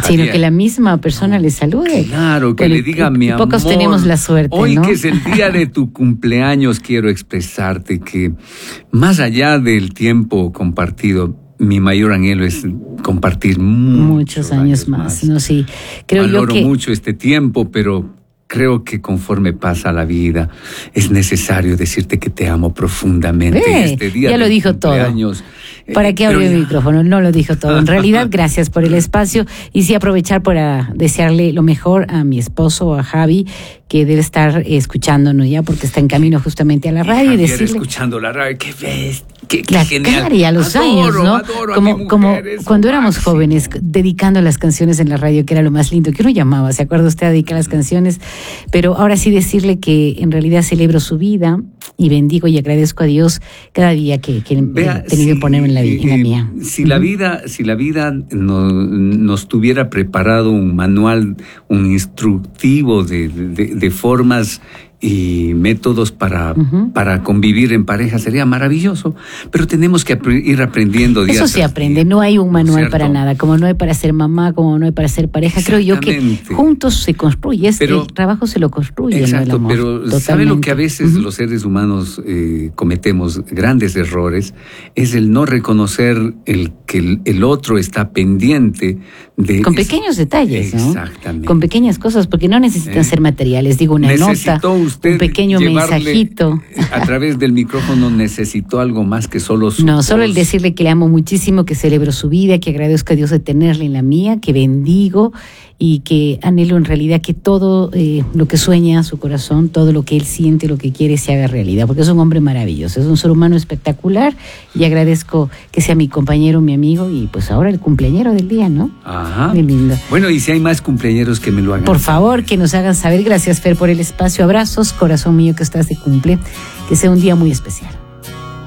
sino que la misma persona le salude. Claro, que le diga mi amor. Pocos tenemos la suerte, hoy, ¿no? Que es el día de tu cumpleaños, quiero expresarte que más allá del tiempo compartido, mi mayor anhelo es compartir muchos años más. No, sí. Valoro mucho este tiempo, pero creo que conforme pasa la vida es necesario decirte que te amo profundamente. Este día ya lo dijo todo. ¿Para qué abrió el micrófono? No lo dijo todo. En realidad, gracias por el espacio y sí aprovechar para desearle lo mejor a mi esposo, a Javi, que debe estar escuchándonos ya porque está en camino justamente a la radio y decirle escuchando la radio, ¿qué ves? Qué la genial. Cari a los años, ¿no? Como cuando éramos jóvenes, dedicando las canciones en la radio, que era lo más lindo, que uno llamaba, ¿se acuerda usted a dedicar las canciones? Pero ahora sí decirle que en realidad celebro su vida y bendigo y agradezco a Dios cada día que he tenido que ponerme en la mía. Si la vida nos tuviera preparado un manual, un instructivo de formas y métodos para convivir en pareja, sería maravilloso, pero tenemos que ir aprendiendo día Eso se aprende, no hay un manual para nada, como no hay para ser mamá, como no hay para ser pareja. Creo yo que juntos se construye, el trabajo se lo construye. Exacto, ¿no? pero totalmente. ¿Sabe lo que a veces los seres humanos cometemos grandes errores? Es el no reconocer que el otro está pendiente de... Con pequeños detalles, ¿no? Exactamente. Con pequeñas cosas, porque no necesitan ser materiales, digo, una nota, un pequeño mensajito. A través del micrófono necesitó algo más que solo su No, voz. solo el decirle que le amo muchísimo, que celebro su vida, que agradezco a Dios de tenerle en la mía, que bendigo y que anhelo en realidad que todo lo que sueña su corazón, todo lo que él siente, lo que quiere se haga realidad, porque es un hombre maravilloso, es un ser humano espectacular y agradezco que sea mi compañero, mi amigo y pues ahora el cumpleañero del día, ¿no? Ajá. Muy lindo. Bueno, y si hay más cumpleañeros que me lo hagan. Por favor, que nos hagan saber. Gracias, Fer, por el espacio. Abrazos, corazón mío que estás de cumple. Que sea un día muy especial.